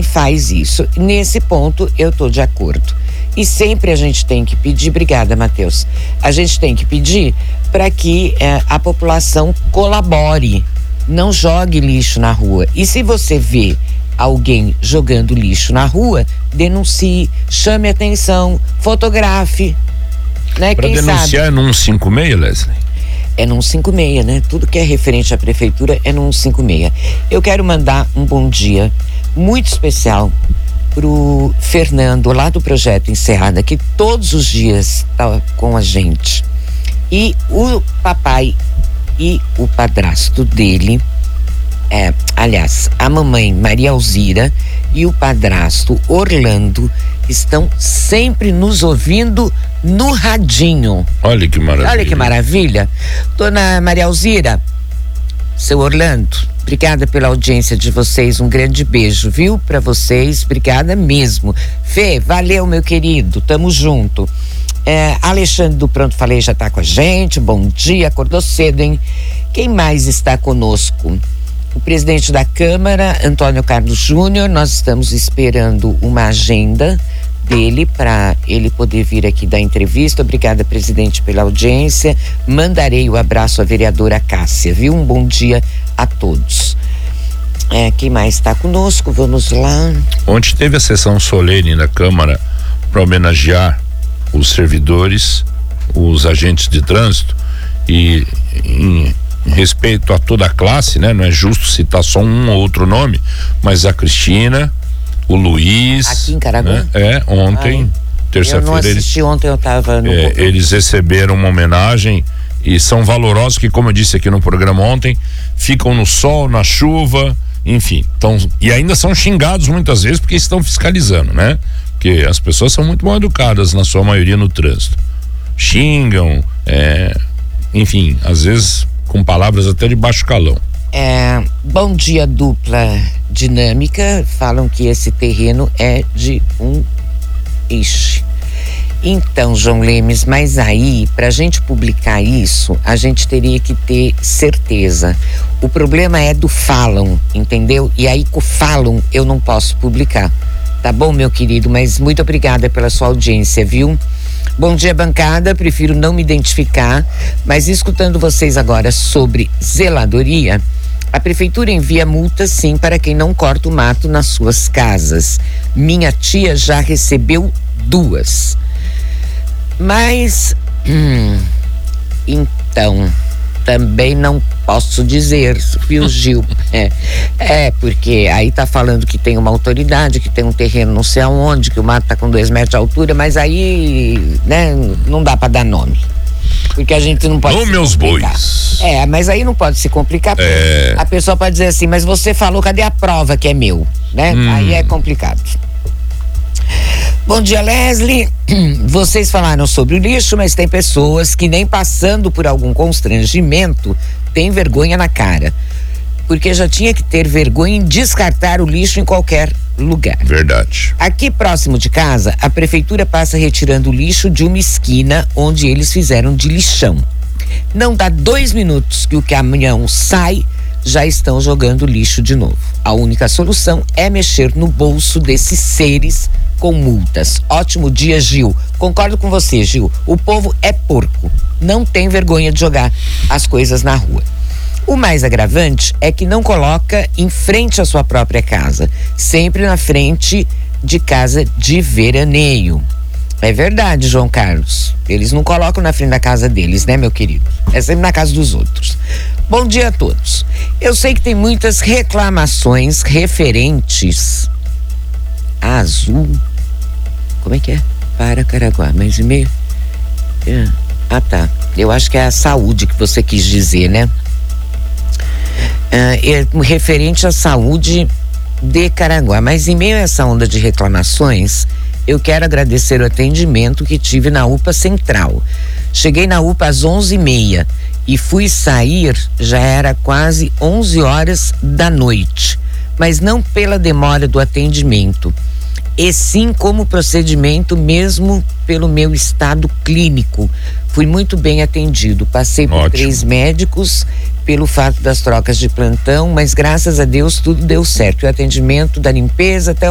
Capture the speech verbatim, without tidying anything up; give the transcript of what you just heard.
quem faz isso. Nesse ponto eu estou de acordo. E sempre a gente tem que pedir, obrigada, Matheus, a gente tem que pedir para que eh, a população colabore, não jogue lixo na rua. E se você vê alguém jogando lixo na rua, denuncie, chame atenção, fotografe, né? Para denunciar sabe? É no cento e cinquenta e seis, Leslie? É no cento e cinquenta e seis, né? Tudo que é referente à prefeitura é no cento e cinquenta e seis. Eu quero mandar um bom dia muito especial pro Fernando, lá do Projeto Encerrada, que todos os dias tá com a gente. E o papai e o padrasto dele, é, aliás, a mamãe Maria Alzira e o padrasto Orlando estão sempre nos ouvindo no radinho. Olha que maravilha. Olha que maravilha. Dona Maria Alzira, seu Orlando, obrigada pela audiência de vocês, um grande beijo, viu? Pra vocês, obrigada mesmo. Fê, valeu, meu querido, tamo junto. É, Alexandre do Pronto Falei já tá com a gente, bom dia, acordou cedo, hein? Quem mais está conosco? O presidente da Câmara, Antônio Carlos Júnior, nós estamos esperando uma agenda dele para ele poder vir aqui dar entrevista. Obrigada, presidente, pela audiência. Mandarei o abraço à vereadora Cássia, viu? Um bom dia a todos. É, quem mais está conosco? Vamos lá. Ontem teve a sessão solene na Câmara para homenagear os servidores, os agentes de trânsito e em respeito a toda a classe, né? Não é justo citar só um ou outro nome, mas a Cristina, o Luiz. Aqui em Caraguá? Né? É, ontem, terça-feira. Eu não assisti, eles, ontem eu estava no... É, eles receberam uma homenagem e são valorosos que, como eu disse aqui no programa ontem, ficam no sol, na chuva, enfim, tão, e ainda são xingados muitas vezes porque estão fiscalizando, né? Porque as pessoas são muito mal educadas, na sua maioria, no trânsito. Xingam, é, enfim, às vezes com palavras até de baixo calão. É, bom dia, dupla dinâmica. Falam que esse terreno é de um ixi. Então, João Lemes, mas aí, pra gente publicar isso, a gente teria que ter certeza. O problema é do falam, entendeu? E aí, com o falam, eu não posso publicar. Tá bom, meu querido? Mas muito obrigada pela sua audiência, viu? Bom dia, bancada. Prefiro não me identificar, mas escutando vocês agora sobre zeladoria, a prefeitura envia multa sim para quem não corta o mato nas suas casas. Minha tia já recebeu duas. Mas, hum, então, também não posso dizer, viu, Gil? É, é, porque aí tá falando que tem uma autoridade, que tem um terreno não sei aonde, que o mato tá com dois metros de altura, mas aí, né, não dá pra dar nome. Porque a gente não pode. Ô, meus bois. É, mas aí não pode se complicar. É. A pessoa pode dizer assim, mas você falou, cadê a prova que é meu? Né? Hum. Aí é complicado. Bom dia, Leslie. Vocês falaram sobre o lixo, mas tem pessoas que nem passando por algum constrangimento têm vergonha na cara. Porque já tinha que ter vergonha em descartar o lixo em qualquer lugar. Verdade. Aqui próximo de casa, a prefeitura passa retirando o lixo de uma esquina onde eles fizeram de lixão. Não dá dois minutos que o caminhão sai, já estão jogando lixo de novo. A única solução é mexer no bolso desses seres com multas. Ótimo dia, Gil. Concordo com você, Gil. O povo é porco. Não tem vergonha de jogar as coisas na rua. O mais agravante é que não coloca em frente à sua própria casa, sempre na frente de casa de veraneio. É verdade, João Carlos. Eles não colocam na frente da casa deles, né, meu querido? É sempre na casa dos outros. Bom dia a todos. Eu sei que tem muitas reclamações referentes a Azul. Como é que é? Para Caraguá, mais e meio? É. Ah, tá. Eu acho que é a saúde que você quis dizer, né? Uh, é referente à saúde de Caraguá. Mas em meio a essa onda de reclamações, eu quero agradecer o atendimento que tive na U P A Central. Cheguei na U P A às onze e meia e fui sair, já era quase onze horas da noite. Mas não pela demora do atendimento, e sim como procedimento mesmo pelo meu estado clínico. Fui muito bem atendido, passei por Ótimo. três médicos pelo fato das trocas de plantão, mas graças a Deus tudo deu certo. O atendimento da limpeza até